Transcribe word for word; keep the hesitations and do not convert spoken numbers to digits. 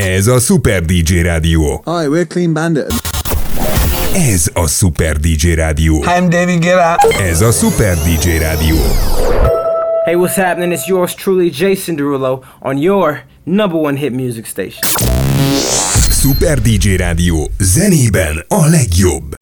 Ez a Super dé dzsé Rádió. Hi, we're Clean Bandit. Ez a Super dé dzsé Rádió. I'm David Guetta. Ez a Super dé dzsé Rádió. Hey, what's happening? It's yours truly, Jason Derulo, on your number one hit music station. Super dé dzsé Rádió, zenében a legjobb.